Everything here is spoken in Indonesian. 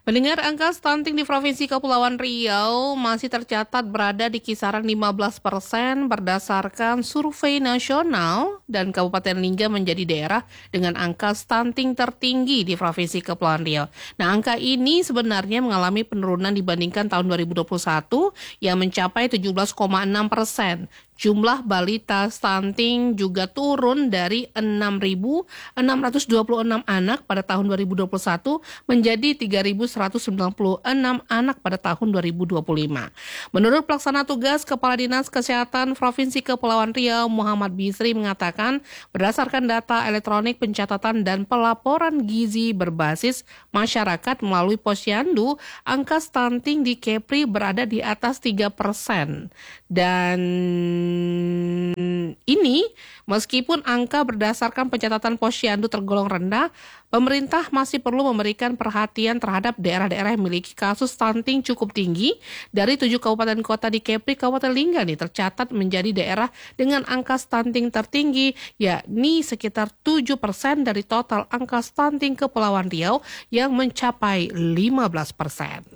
Pendengar, angka stunting di Provinsi Kepulauan Riau masih tercatat berada di kisaran 15% berdasarkan survei nasional, dan Kabupaten Lingga menjadi daerah dengan angka stunting tertinggi di Provinsi Kepulauan Riau. Nah, angka ini sebenarnya mengalami penurunan dibandingkan tahun 2021 yang mencapai 17,6%. Jumlah balita stunting juga turun dari 6.626 anak pada tahun 2021 menjadi 3.196 anak pada tahun 2025. Menurut Pelaksana Tugas Kepala Dinas Kesehatan Provinsi Kepulauan Riau, Muhammad Bisri mengatakan, berdasarkan data elektronik pencatatan dan pelaporan gizi berbasis masyarakat melalui Posyandu, angka stunting di Kepri berada di atas 3%. Dan ini meskipun angka berdasarkan pencatatan Posyandu tergolong rendah, pemerintah masih perlu memberikan perhatian terhadap daerah-daerah yang memiliki kasus stunting cukup tinggi. Dari 7 kabupaten kota di Kepri, Kabupaten Lingga nih tercatat menjadi daerah dengan angka stunting tertinggi, yakni sekitar 7% dari total angka stunting Kepulauan Riau yang mencapai 15%.